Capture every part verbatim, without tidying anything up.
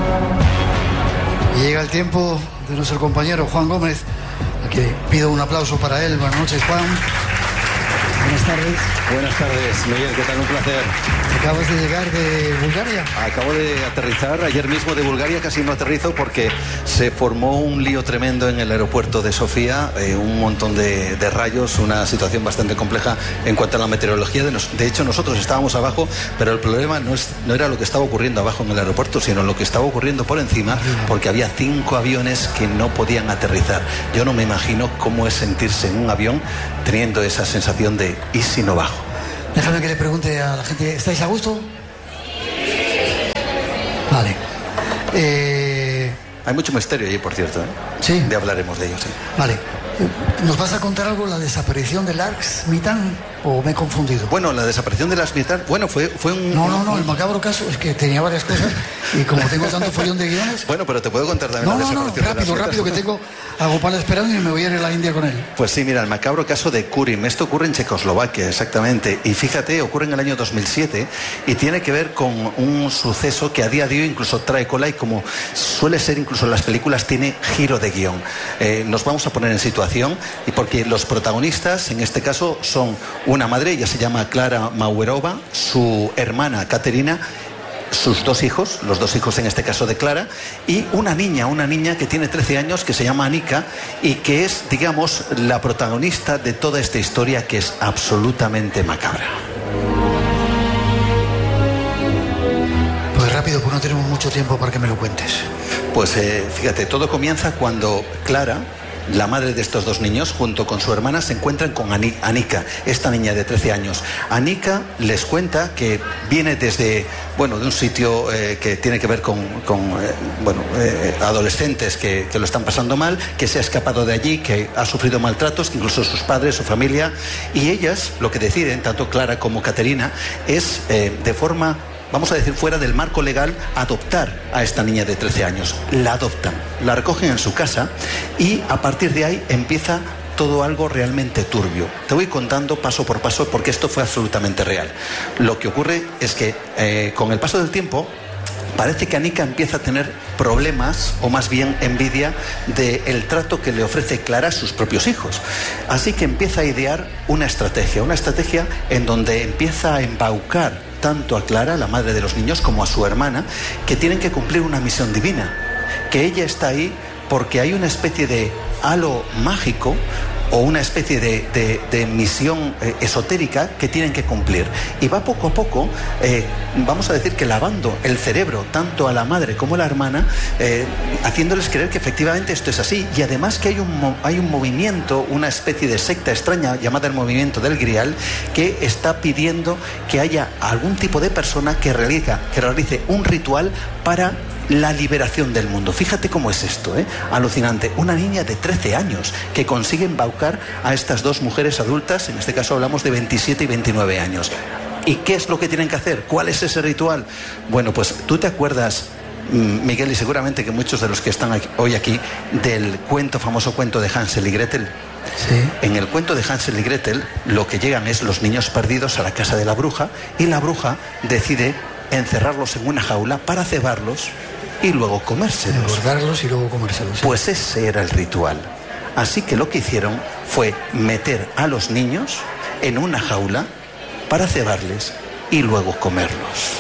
Y llega el tiempo de nuestro compañero Juan Gómez, a que pido un aplauso para él. Buenas noches, Juan. Buenas tardes. Buenas tardes, Miguel, ¿qué tal? Un placer. ¿Acabas de llegar de Bulgaria? Acabo de aterrizar ayer mismo de Bulgaria, casi no aterrizo porque se formó un lío tremendo en el aeropuerto de Sofía, eh, un montón de, de rayos, una situación bastante compleja en cuanto a la meteorología. De, nos, de hecho, nosotros estábamos abajo, pero el problema no, es, no era lo que estaba ocurriendo abajo en el aeropuerto, sino lo que estaba ocurriendo por encima, porque había cinco aviones que no podían aterrizar. Yo no me imagino cómo es sentirse en un avión teniendo esa sensación de ¿y si no bajo? Déjame que le pregunte a la gente, ¿estáis a gusto? Vale. Eh... Hay mucho misterio allí, por cierto, ¿eh? Sí. De hablaremos de ello, sí. Vale. ¿Nos vas a contar algo, la desaparición de Lars Mitán, o me he confundido? Bueno, la desaparición de Lars Mitán, bueno, fue, fue un... No, no, no, el macabro caso es que tenía varias cosas y como tengo tanto follón de guiones... Bueno, pero te puedo contar también no, la no, desaparición no, rápido, de Lars rápido, que tengo a Gopal esperando y me voy a ir a la India con él. Pues sí, mira, el macabro caso de Kurim. Esto ocurre en Checoslovaquia, exactamente. Y fíjate, ocurre en el año dos mil siete y tiene que ver con un suceso que a día de hoy incluso trae cola y, como suele ser incluso en las películas, tiene giro de guión. Eh, nos vamos a poner en situación, y porque los protagonistas en este caso son una madre, ella se llama Clara Mauerova, su hermana Katerina, sus dos hijos, los dos hijos en este caso de Clara, y una niña, una niña que tiene trece años, que se llama Anika, y que es, digamos, la protagonista de toda esta historia, que es absolutamente macabra. Pues rápido, pues no tenemos mucho tiempo para que me lo cuentes. Pues eh, fíjate, todo comienza cuando Clara, la madre de estos dos niños, junto con su hermana, se encuentran con Anika, esta niña de trece años. Anika les cuenta que viene desde, bueno, de un sitio eh, que tiene que ver con, con eh, bueno, eh, adolescentes que, que lo están pasando mal, que se ha escapado de allí, que ha sufrido maltratos, que incluso sus padres, su familia, y ellas lo que deciden, tanto Clara como Caterina, es eh, de forma, vamos a decir, fuera del marco legal, adoptar a esta niña de trece años. La adoptan, la recogen en su casa y a partir de ahí empieza todo algo realmente turbio. Te voy contando paso por paso porque esto fue absolutamente real. Lo que ocurre es que eh, con el paso del tiempo parece que Anika empieza a tener problemas, o más bien envidia, del trato que le ofrece Clara a sus propios hijos. Así que empieza a idear una estrategia, una estrategia en donde empieza a embaucar tanto a Clara, la madre de los niños, como a su hermana, que tienen que cumplir una misión divina, que ella está ahí porque hay una especie de halo mágico o una especie de, de, de misión eh, esotérica que tienen que cumplir. Y va poco a poco, eh, vamos a decir que lavando el cerebro tanto a la madre como a la hermana, eh, haciéndoles creer que efectivamente esto es así. Y además que hay un, hay un movimiento, una especie de secta extraña llamada el movimiento del Grial, que está pidiendo que haya algún tipo de persona que realice, que realice un ritual para la liberación del mundo. Fíjate cómo es esto, ¿eh? Alucinante. Una niña de trece años que consigue embaucar a estas dos mujeres adultas, en este caso hablamos de veintisiete y veintinueve años. ¿Y qué es lo que tienen que hacer? ¿Cuál es ese ritual? Bueno, pues tú te acuerdas, Miguel, y seguramente que muchos de los que están aquí, hoy aquí, del cuento, famoso cuento de Hansel y Gretel. Sí. En el cuento de Hansel y Gretel, lo que llegan es los niños perdidos a la casa de la bruja, y la bruja decide encerrarlos en una jaula para cebarlos y luego comérselos. Engordarlos y luego comérselos. Sí. Pues ese era el ritual. Así que lo que hicieron fue meter a los niños en una jaula para cebarles y luego comerlos.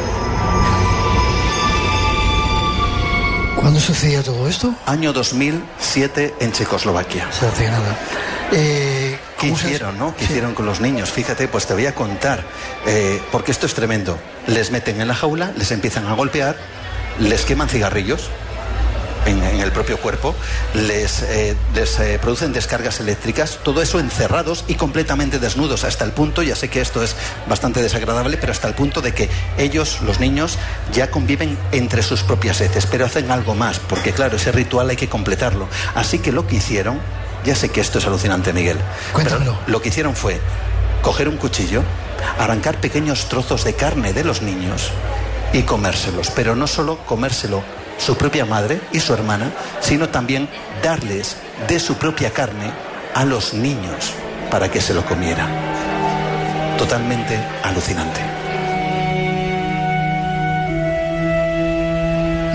¿Cuándo sucedía todo esto? Año dos mil siete en Checoslovaquia. Se hace nada. Eh, ¿Qué hicieron, no? ¿Qué sí. hicieron con los niños? Fíjate, pues te voy a contar, eh, porque esto es tremendo. Les meten en la jaula, les empiezan a golpear, les queman cigarrillos en, en el propio cuerpo, les, eh, les eh, producen descargas eléctricas, todo eso encerrados y completamente desnudos, hasta el punto, ya sé que esto es bastante desagradable, pero hasta el punto de que ellos, los niños, ya conviven entre sus propias heces, pero hacen algo más, porque claro, ese ritual hay que completarlo. Así que lo que hicieron, ya sé que esto es alucinante, Miguel, Cuéntamelo. pero lo que hicieron fue coger un cuchillo, arrancar pequeños trozos de carne de los niños y comérselos, pero no solo comérselo su propia madre y su hermana, sino también darles de su propia carne a los niños para que se lo comieran. Totalmente alucinante. No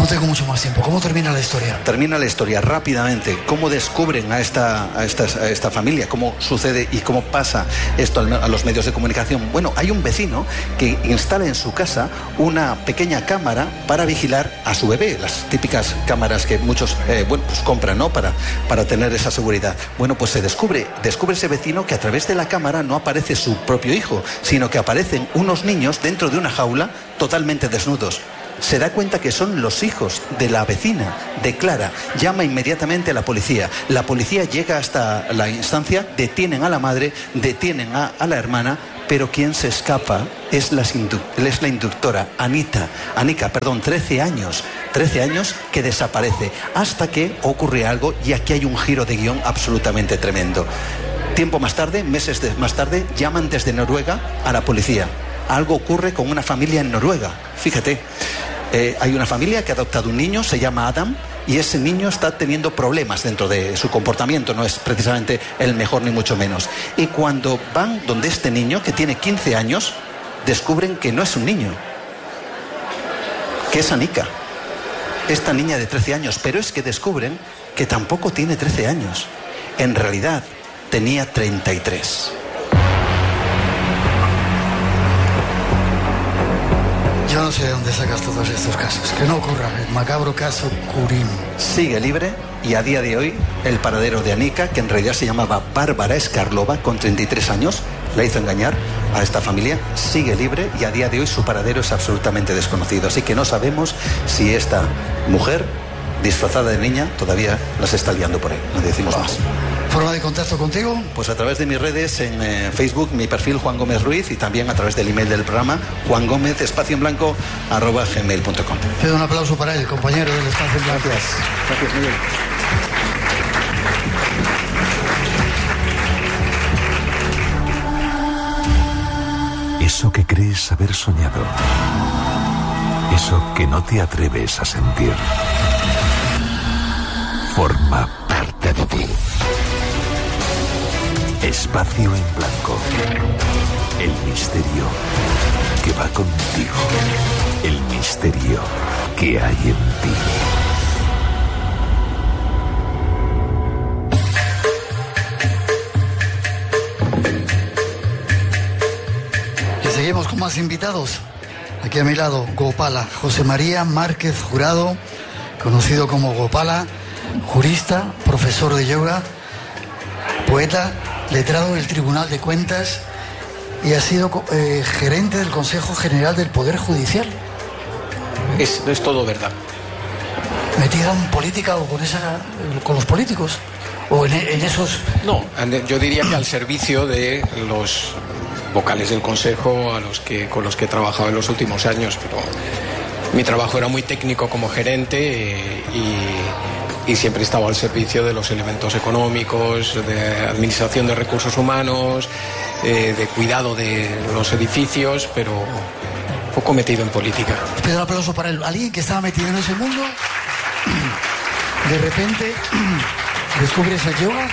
No tengo mucho más tiempo. ¿Cómo termina la historia? Termina la historia rápidamente. ¿Cómo descubren a esta, a esta, a esta familia? ¿Cómo sucede y cómo pasa esto a los medios de comunicación? Bueno, hay un vecino que instala en su casa una pequeña cámara para vigilar a su bebé. Las típicas cámaras que muchos eh, bueno, pues compran, ¿no? Para, para tener esa seguridad. Bueno, pues se descubre, descubre ese vecino que a través de la cámara no aparece su propio hijo, sino que aparecen unos niños dentro de una jaula totalmente desnudos. Se da cuenta que son los hijos de la vecina, de Clara. Llama inmediatamente a la policía. La policía llega hasta la instancia, detienen a la madre, detienen a, a la hermana, pero quien se escapa es la, es la inductora, Anita, Anika, perdón, trece años, trece años que desaparece, hasta que ocurre algo, y aquí hay un giro de guión absolutamente tremendo. Tiempo más tarde, meses de, más tarde, llaman desde Noruega a la policía. Algo ocurre con una familia en Noruega, fíjate. Eh, hay una familia que ha adoptado un niño, se llama Adam, y ese niño está teniendo problemas dentro de su comportamiento, no es precisamente el mejor ni mucho menos. Y cuando van donde este niño, que tiene quince años, descubren que no es un niño, que es Anika, esta niña de trece años, pero es que descubren que tampoco tiene trece años, en realidad tenía treinta y tres. Yo no sé de dónde sacas todos estos casos. Que no ocurra el macabro caso Curín. Sigue libre, y a día de hoy el paradero de Anika, que en realidad se llamaba Bárbara Skarlova, con treinta y tres años, la hizo engañar a esta familia, sigue libre, y a día de hoy su paradero es absolutamente desconocido. Así que no sabemos si esta mujer, disfrazada de niña, todavía las está liando por ahí. No decimos wow. más. ¿Forma de contacto contigo? Pues a través de mis redes, en eh, Facebook, mi perfil Juan Gómez Ruiz, y también a través del email del programa, Juan Gómez, espacio en blanco, arroba gmail punto com. Pido un aplauso para él, compañero del espacio en blanco. Gracias. Gracias, Miguel. Eso que crees haber soñado, eso que no te atreves a sentir, forma parte de ti. Espacio en blanco. El misterio que va contigo. El misterio que hay en ti. Y seguimos con más invitados. Aquí a mi lado, Gopala, José María Márquez Jurado, conocido como Gopala, jurista, profesor de yoga, poeta, letrado del Tribunal de Cuentas, y ha sido eh, gerente del Consejo General del Poder Judicial. Es, es todo verdad. ¿Metida en política o con, esa, con los políticos? ¿O en, en esos...? No, yo diría que al servicio de los vocales del Consejo a los que, con los que he trabajado en los últimos años, pero mi trabajo era muy técnico como gerente eh, y... y siempre estaba al servicio de los elementos económicos, de administración de recursos humanos, eh, de cuidado de los edificios, pero poco metido en política. Pido un aplauso para él. Alguien que estaba metido en ese mundo, de repente descubres el yoga.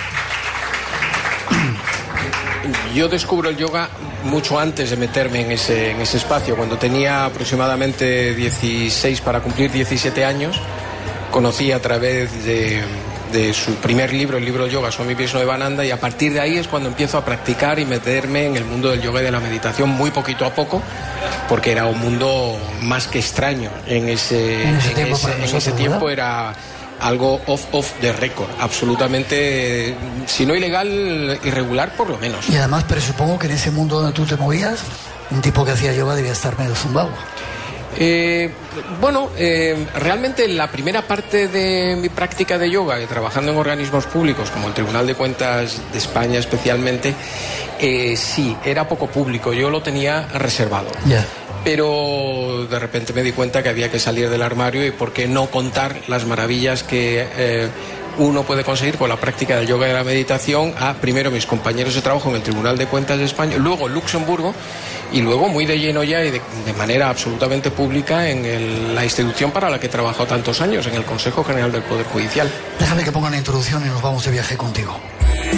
Yo descubro el yoga mucho antes de meterme en ese, en ese espacio. Cuando tenía aproximadamente dieciséis para cumplir diecisiete años, conocí a través de, de su primer libro, el libro Yoga Swami Vishnodevananda, y a partir de ahí es cuando empiezo a practicar y meterme en el mundo del yoga y de la meditación muy poquito a poco, porque era un mundo más que extraño. En ese, en ese en tiempo, ese, para nosotros, en ese tiempo ¿verdad? Era algo off, off de récord, absolutamente, si no ilegal, irregular por lo menos. Y además presupongo que en ese mundo donde tú te movías, un tipo que hacía yoga debía estar medio zumbado. Eh, bueno, eh, realmente la primera parte de mi práctica de yoga, eh, trabajando en organismos públicos como el Tribunal de Cuentas de España especialmente, eh, sí, era poco público, yo lo tenía reservado. Yeah. Pero de repente me di cuenta que había que salir del armario y por qué no contar las maravillas que eh, uno puede conseguir con la práctica del yoga y de la meditación a, primero, mis compañeros de trabajo en el Tribunal de Cuentas de España, luego Luxemburgo, y luego muy de lleno ya y de, de manera absolutamente pública en el, la institución para la que he trabajado tantos años, en el Consejo General del Poder Judicial. Déjame que ponga una introducción y nos vamos de viaje contigo.